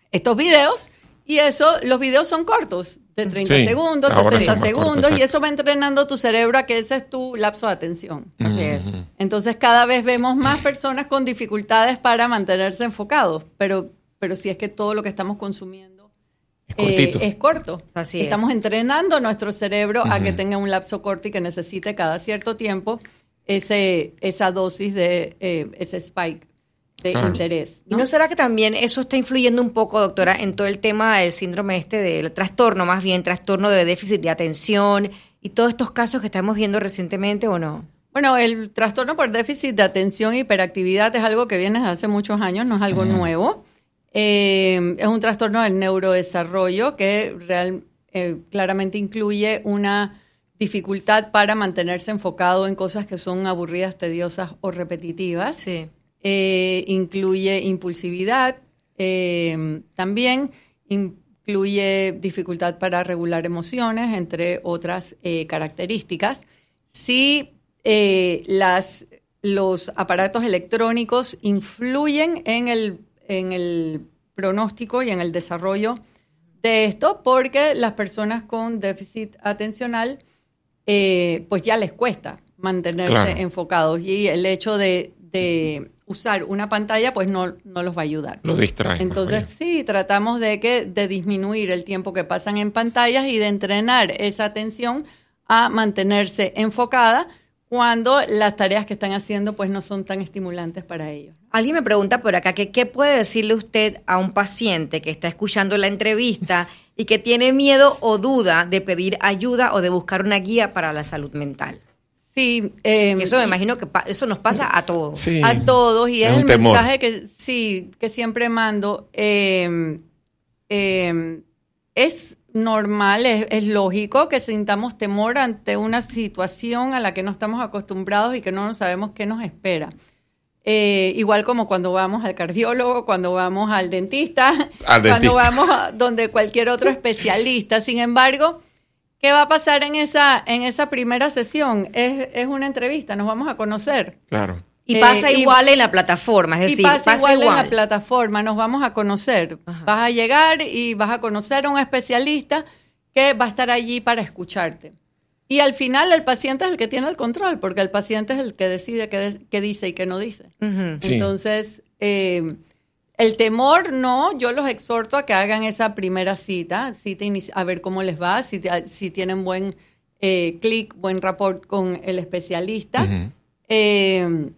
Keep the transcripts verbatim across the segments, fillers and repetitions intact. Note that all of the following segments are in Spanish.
estos videos, y eso, los videos son cortos, de treinta sí, segundos, sesenta segundos, cortos, y eso va entrenando tu cerebro a que ese es tu lapso de atención. Así es. Entonces, cada vez vemos más personas con dificultades para mantenerse enfocados, pero, pero si es que todo lo que estamos consumiendo es, eh, es corto. Así Estamos es. entrenando nuestro cerebro uh-huh. a que tenga un lapso corto y que necesite cada cierto tiempo ese esa dosis de eh, ese spike de claro. interés, ¿no? ¿Y no será que también eso está influyendo un poco, doctora, en todo el tema del síndrome este, del trastorno, más bien, trastorno de déficit de atención y todos estos casos que estamos viendo recientemente, o no? Bueno, el trastorno por déficit de atención e hiperactividad es algo que viene desde hace muchos años, no es algo uh-huh. nuevo. Eh, es un trastorno del neurodesarrollo que real, eh, claramente incluye una dificultad para mantenerse enfocado en cosas que son aburridas, tediosas o repetitivas. Sí. Eh, incluye impulsividad, eh, también incluye dificultad para regular emociones, entre otras eh, características. Sí, eh, las, los aparatos electrónicos influyen en el, en el pronóstico y en el desarrollo de esto, porque las personas con déficit atencional eh, pues ya les cuesta mantenerse claro. enfocados, y el hecho de, de usar una pantalla pues no, no los va a ayudar. Los distrae. Entonces sí, tratamos de, que, de disminuir el tiempo que pasan en pantallas y de entrenar esa atención a mantenerse enfocada cuando las tareas que están haciendo pues no son tan estimulantes para ellos. Alguien me pregunta por acá que qué puede decirle usted a un paciente que está escuchando la entrevista y que tiene miedo o duda de pedir ayuda o de buscar una guía para la salud mental. Sí, eh, eso me imagino que pa- eso nos pasa a todos. Sí, a todos, y es, es el temor. mensaje que sí que siempre mando. Eh, eh, es normal, es, es lógico que sintamos temor ante una situación a la que no estamos acostumbrados y que no sabemos qué nos espera. Eh, igual como cuando vamos al cardiólogo, cuando vamos al dentista, al cuando dentista. vamos a donde cualquier otro especialista. Sin embargo, ¿qué va a pasar en esa en esa primera sesión? Es, es una entrevista, nos vamos a conocer. Claro. Y pasa eh, igual y, en la plataforma, es decir, y pasa, pasa igual, igual en la plataforma, nos vamos a conocer. Ajá. Vas a llegar y vas a conocer a un especialista que va a estar allí para escucharte. Y al final el paciente es el que tiene el control, porque el paciente es el que decide qué, de, qué dice y qué no dice. Uh-huh. Sí. Entonces, eh, el temor, no, yo los exhorto a que hagan esa primera cita, cita inici- a ver cómo les va, si, si tienen buen eh, clic, buen rapport con el especialista. Uh-huh. Eh,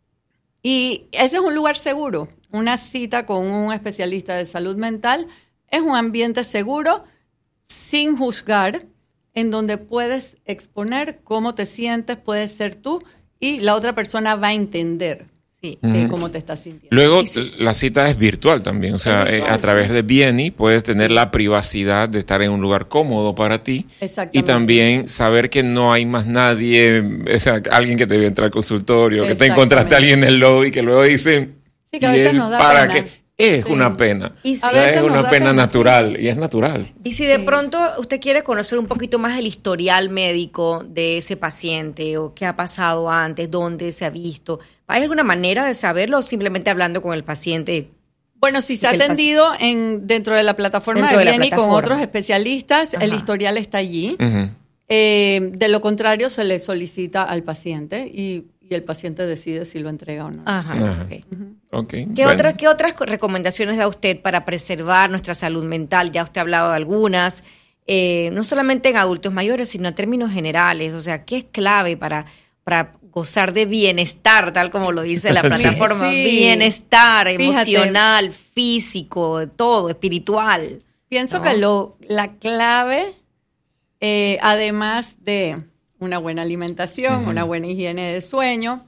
y ese es un lugar seguro. Una cita con un especialista de salud mental es un ambiente seguro, sin juzgar, en donde puedes exponer cómo te sientes, puedes ser tú, y la otra persona va a entender sí, uh-huh. eh, cómo te estás sintiendo. Luego, sí. la cita es virtual también, o sea, eh, a través de Vieni puedes tener la privacidad de estar en un lugar cómodo para ti, y también saber que no hay más nadie, o sea, alguien que te vio entrar al consultorio, que te encontraste a alguien en el lobby, que luego dicen, sí, que a veces nos da para pena. que Es sí. una pena. Y si, es una pena, pena natural, sí. y es natural. Y si de sí. pronto usted quiere conocer un poquito más el historial médico de ese paciente, o qué ha pasado antes, dónde se ha visto, ¿hay alguna manera de saberlo o simplemente hablando con el paciente? Bueno, si se ha atendido en, dentro de la plataforma dentro de Vieni con otros especialistas, Ajá. el historial está allí. Uh-huh. Eh, de lo contrario, se le solicita al paciente y... y el paciente decide si lo entrega o no. Ajá. Ajá. Okay. Uh-huh. Okay. ¿Qué, Bueno. otras, ¿Qué otras recomendaciones da usted para preservar nuestra salud mental? Ya usted ha hablado de algunas, eh, no solamente en adultos mayores, sino en términos generales. O sea, ¿qué es clave para, para gozar de bienestar, tal como lo dice la plataforma? Sí. Bienestar emocional, Fíjate. físico, todo, espiritual. Pienso ¿no? que lo, la clave, eh, además de una buena alimentación, uh-huh. una buena higiene de sueño,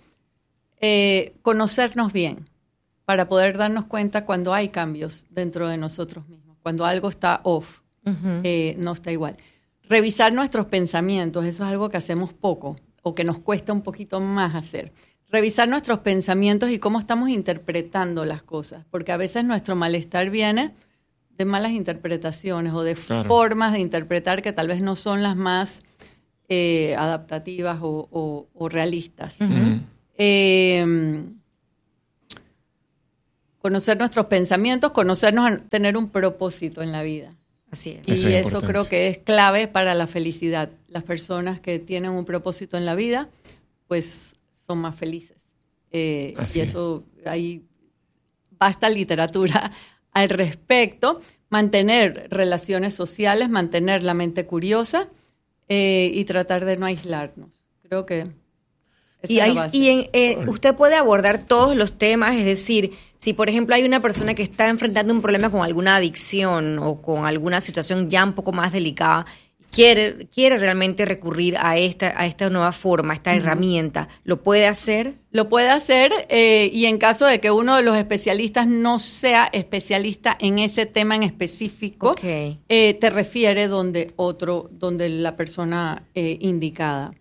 eh, conocernos bien para poder darnos cuenta cuando hay cambios dentro de nosotros mismos, cuando algo está off, uh-huh. eh, no está igual. Revisar nuestros pensamientos, eso es algo que hacemos poco o que nos cuesta un poquito más hacer. Revisar nuestros pensamientos y cómo estamos interpretando las cosas, porque a veces nuestro malestar viene de malas interpretaciones o de claro. formas de interpretar que tal vez no son las más Eh, adaptativas o, o, o realistas. Uh-huh. Eh, conocer nuestros pensamientos, conocernos, tener un propósito en la vida. Así es. Y eso, es eso creo que es clave para la felicidad. Las personas que tienen un propósito en la vida, pues son más felices. Eh, y eso, hay basta literatura al respecto. Mantener relaciones sociales, mantener la mente curiosa eh, y tratar de no aislarnos. Creo que esa y, es hay, la base. y en, eh, usted puede abordar todos los temas, es decir, si por ejemplo hay una persona que está enfrentando un problema con alguna adicción o con alguna situación ya un poco más delicada, quiere, quiere realmente recurrir a esta, a esta nueva forma, a esta uh-huh. herramienta, ¿lo puede hacer? Lo puede hacer eh, y en caso de que uno de los especialistas no sea especialista en ese tema en específico, okay. eh, te refiere donde otro, donde la persona eh, indicada.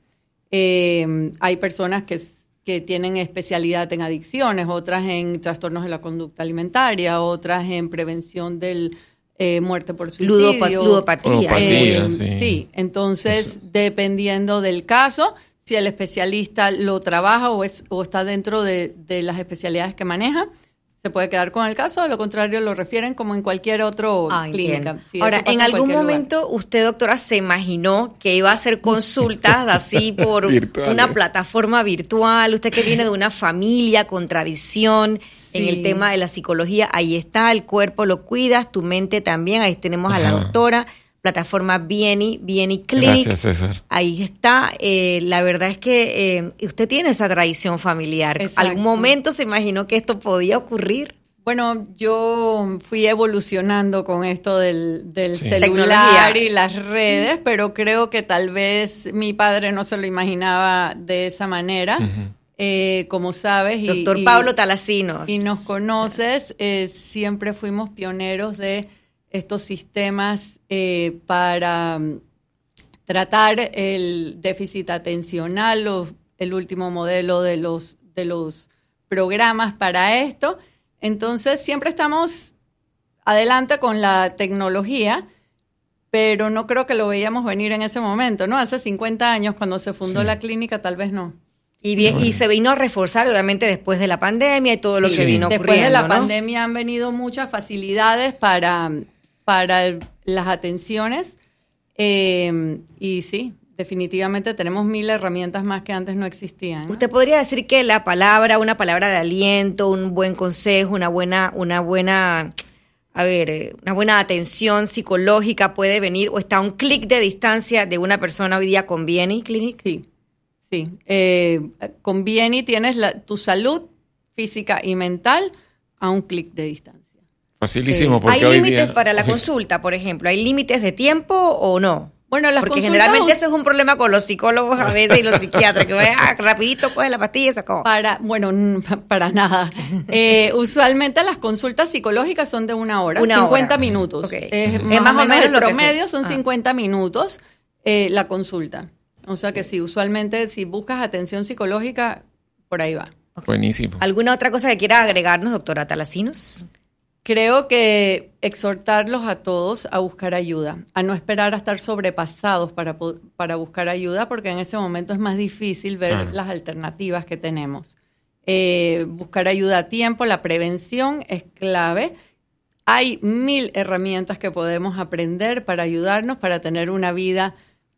Eh, hay personas que, que tienen especialidad en adicciones, otras en trastornos de la conducta alimentaria, otras en prevención del eh, muerte por suicidio. Ludopa- ludopatía. Ludopatía, eh, sí. sí, entonces Eso. Dependiendo del caso, si el especialista lo trabaja o, es, o está dentro de, de las especialidades que maneja, se puede quedar con el caso, de lo contrario lo refieren como en cualquier otro ah, clínica. Sí, ahora, en algún momento lugar. usted, doctora, se imaginó que iba a hacer consultas así por una plataforma virtual, usted que viene de una familia con tradición sí. en el tema de la psicología, ahí está, el cuerpo lo cuidas, tu mente también, ahí tenemos a la Ajá. doctora, plataforma Bieni, Bieni Clinic. Gracias, César. Ahí está. Eh, la verdad es que eh, usted tiene esa tradición familiar. Exacto. ¿Algún momento se imaginó que esto podía ocurrir? Bueno, yo fui evolucionando con esto del, del sí. celular y las redes, pero creo que tal vez mi padre no se lo imaginaba de esa manera. Uh-huh. Eh, como sabes. Doctor y, Pablo Talacinos. Y nos conoces, eh, siempre fuimos pioneros de estos sistemas eh, para um, tratar el déficit atencional, los, el último modelo de los, de los programas para esto. Entonces, siempre estamos adelante con la tecnología, pero no creo que lo veíamos venir en ese momento, ¿no? Hace cincuenta años, cuando se fundó sí. la clínica, tal vez no. Y, bien, y se vino a reforzar, obviamente, después de la pandemia y todo lo sí. que vino después ocurriendo, Después de la ¿no? pandemia han venido muchas facilidades para, para el, las atenciones. Eh, y sí, definitivamente tenemos mil herramientas más que antes no existían, ¿no? ¿Usted podría decir que la palabra, una palabra de aliento, un buen consejo, una buena, una buena, a ver, una buena atención psicológica puede venir o está a un clic de distancia de una persona hoy día con Bieni Clinic? Sí. Sí, eh, con Bieni tienes la, tu salud física y mental a un clic de distancia. Facilísimo, eh, porque ¿hay hoy límites día... para la consulta, por ejemplo? ¿Hay límites de tiempo o no? Bueno, las porque consultas... generalmente eso es un problema con los psicólogos a veces y los psiquiatras, que ah, rapidito coge la pastilla y se acabó. Para, bueno, para nada. Eh, usualmente las consultas psicológicas son de una hora, una cincuenta hora. minutos. Okay. Es, uh-huh. más, es más o menos el lo promedio que son ah. cincuenta minutos eh, la consulta. O sea que sí, usualmente si buscas atención psicológica, por ahí va. Okay. Buenísimo. ¿Alguna otra cosa que quiera agregarnos, doctora Talacinos? Creo que exhortarlos a todos a buscar ayuda, a no esperar a estar sobrepasados para, para buscar ayuda, porque en ese momento es más difícil ver claro. las alternativas que tenemos. Eh, buscar ayuda a tiempo, la prevención es clave. Hay mil herramientas que podemos aprender para ayudarnos, para tener una vida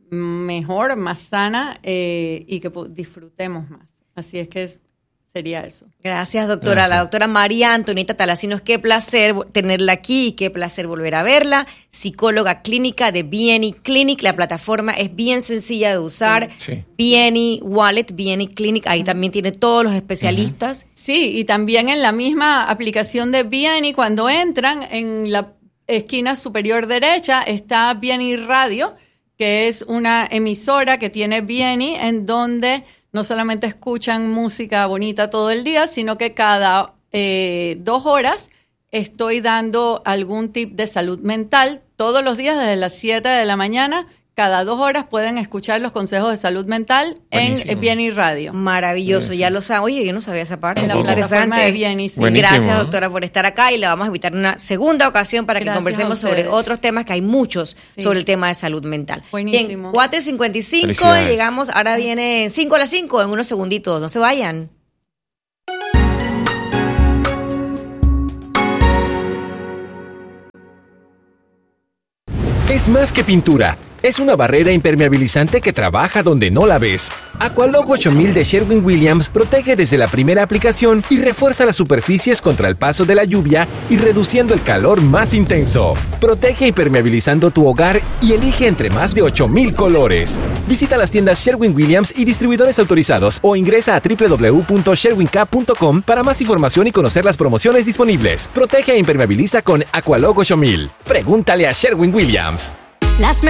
mejor, más sana eh, y que disfrutemos más. Así es que es, sería eso. Gracias, doctora. Gracias. La doctora María Antonieta Talacinos, qué placer tenerla aquí y qué placer volver a verla. Psicóloga clínica de Bieni Clinic. La plataforma es bien sencilla de usar. Sí. Bieni Wallet, Bieni Clinic. Ahí también tiene todos los especialistas. Uh-huh. Sí, y también en la misma aplicación de Bieni, cuando entran, en la esquina superior derecha está Bieni Radio, que es una emisora que tiene Bieni, en donde no solamente escuchan música bonita todo el día, sino que cada eh, dos horas estoy dando algún tip de salud mental. Todos los días desde las siete de la mañana, cada dos horas pueden escuchar los consejos de salud mental Buenísimo. en Bieni Radio. Maravilloso, Buenísimo. Ya lo saben. Oye, yo no sabía esa parte. En la plataforma de Bieni, sí. Gracias, doctora, por estar acá y la vamos a invitar en una segunda ocasión para que Gracias conversemos sobre otros temas, que hay muchos sí. sobre el tema de salud mental. Buenísimo. Bien, cuatro y cincuenta y cinco, llegamos, ahora viene cinco a las cinco en unos segunditos, no se vayan. es más que pintura. Es una barrera impermeabilizante que trabaja donde no la ves. Aqualog ocho mil de Sherwin-Williams protege desde la primera aplicación y refuerza las superficies contra el paso de la lluvia y reduciendo el calor más intenso. Protege impermeabilizando tu hogar y elige entre más de ocho mil colores. Visita las tiendas Sherwin-Williams y distribuidores autorizados o ingresa a doble u doble u doble u punto sherwin cap punto com para más información y conocer las promociones disponibles. Protege e impermeabiliza con Aqualog ocho mil. Pregúntale a Sherwin-Williams. Las